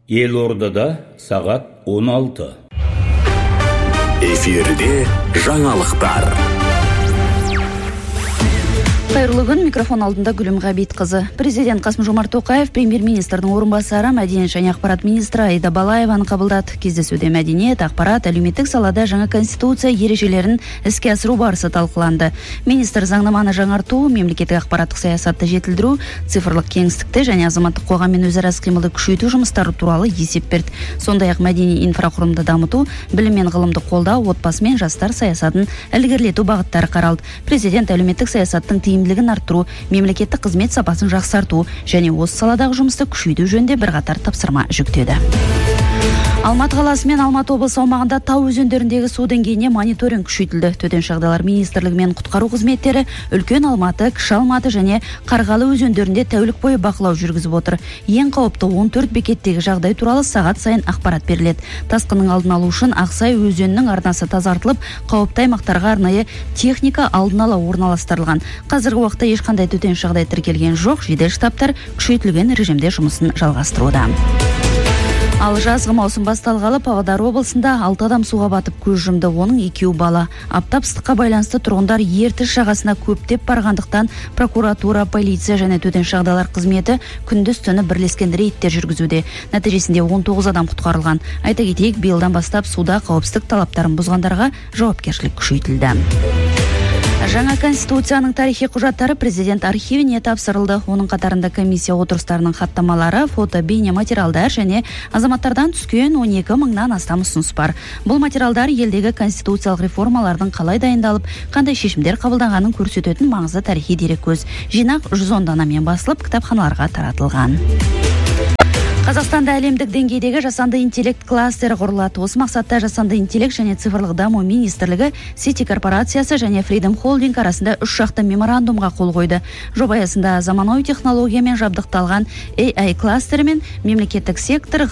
Елордада сағат 16. Эфирде жаңалықтар. Қайырлы күн, микрофон алдында Гүлім Ғабитқызы. Президент Қасым-Жомарт Тоқаев премьер-министрдің орынбасары мәдениет және ақпарат министрі Аида Балаеваны қабылдады. Кездесуде мәдениет, ақпарат, әлеуметтік салада жаңа конституция ережелерін іске асыру барысы талқыланды. Министр заңнаманы жаңарту, мемлекеттік ақпараттық саясатты жетілдіру, цифрлық кеңістікті және азаматтық қоғаммен өзара іс-қимылды күшейту жұмыстары туралы есеп берді. Сондай-ақ мәдени инфрақұрылымды дамыту, білім мен ғылымды қолдау, отбасы мен жастар саясатын ілгерілету бағыттары қаралды. Президент әлеуметтік саясаттың тиімділігін арттыру, мемлекеттік қызмет сапасын жақсарту және осы саладағы жұмысты күшейту жөнінде бірқатар тапсырма жүктеді. Алматы қаласы мен Алматы облысы аумағында тау өзендеріндегі су деңгейіне мониторинг күшейтілді. Төтенше жағдайлар министрлігі мен құтқару қызметтері Үлкен Алматы, Кіші Алматы және Қарғалы өзендерінде тәулік бойы бақылау жүргізіп отыр. Ең қауіпті 14 бекеттегі жағдай туралы сағат сайын ақпарат беріледі. Тасқынның алдын алу үшін Ақсай өзенінің арнасы тазартылып, қауіпті аймақтарға арнайы техника алдын ала орналастырылған. Қазіргі уақытта ешқандай төтенше жағдай тіркелген жоқ. Жедел штабтар күшейтілген режимде жұмысын жалғастыруда. Ал жазғы маусым басталғалы Павлодар облысында 6 адам суға батып көз жұмды, оның 2 бала. Аптап ыстыққа байланысты тұрғындар Ертіс жағасына көптеп барғандықтан прокуратура, полиция және төтенше жағдайлар қызметі күндіз-түні бірлескен рейдтер жүргізуде. Нәтижесінде 19 адам құтқарылған. Айта кетейік, биылдан бастап суда қауіпсіздік талаптарын бұзғандарға жауапкершілік күшейтілді. Жаңа конституцияның тарихи құжаттары президент архивіне тапсырылды. Оның қатарында комиссия отырыстарының хаттамалары, фото, бейне материалдар және азаматтардан түскен 12 мыңнан астам ұсыныс бар. Бұл материалдар елдегі конституциялық реформалардың қалай дайындалып, қандай шешімдер қабылданғанын көрсететін маңызды тарихи дереккөз. Жинақ 110 данамен басылып, кітапханаларға таратылған. Қазақстанда әлемдік деңгейдегі жасанды интеллект кластері құрылады. Осы мақсатта жасанды интеллект және цифрлық даму министрлігі, Сити корпорациясы және Freedom Holding арасында 3 жақты меморандумға қол қойды. Жоба аясында заманауи технологиямен жабдықталған AI кластері мен мемлекеттік сектор,